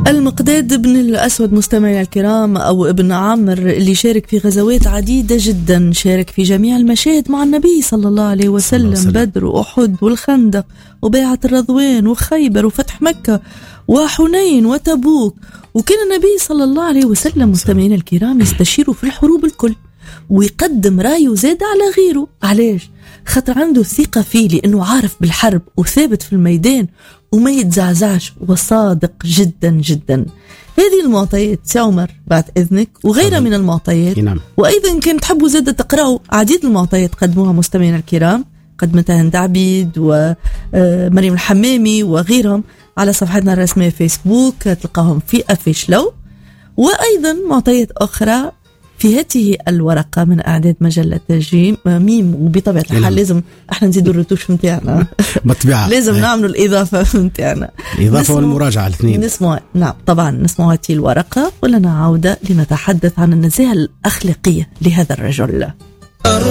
المقداد بن الأسود مستمعي الكرام، أو ابن عامر، اللي شارك في غزوات عديدة جدا، شارك في جميع المشاهد مع النبي صلى الله عليه وسلم، بدر وأحد والخندق وبيعة الرضوان وخيبر وفتح مكة وحنين وتبوك. وكان النبي صلى الله عليه وسلم مستمعين الكرام يستشيره في الحروب الكل ويقدم رايه زاد على غيره. علاش؟ خاطر عنده ثقة فيه، لأنه عارف بالحرب وثابت في الميدان وما يتزعزعش وصادق جدا جدا. هذه المعطيات سعمر بعد إذنك وغيرها من المعطيات. نعم. وأيضا كنت تحبوا زادة تقرأوا عديد المعطيات قدموها مستمعين الكرام، قدمتها هند عبيد ومريم الحمامي وغيرهم على صفحتنا الرسمية فيسبوك، تلقاهم في أفيش لو. وأيضا معطيات أخرى في هذه الورقة من أعداد مجلة جيم ميم. وبطبيعة الحال لازم احنا نزيدوا الرتوش متاعنا مطبعة لازم نعملوا الإضافة متاعنا، الإضافة والمراجعة الاثنين. نسمع نعم طبعا نسمع هذه الورقة ولنا عودة لنتحدث عن النزاهة الأخلاقية لهذا الرجل.